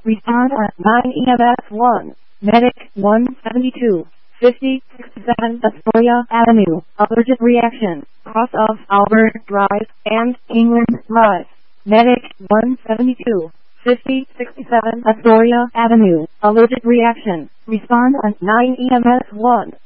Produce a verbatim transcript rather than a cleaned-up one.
Respond on nine E M S one. Medic one seventy-two. fifty sixty-seven Astoria Avenue. Allergic reaction. Cross of Albert Drive and England Drive. Medic one seventy-two. fifty sixty-seven Astoria Avenue. Allergic reaction. Respond on nine E M S one.